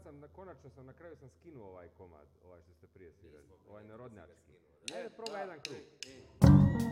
konačno sam, na kraju sam skinuo ovaj komad, ovaj što ste prije svirali, ovaj narodnjački. Je, Ajde, probaj jedan krug.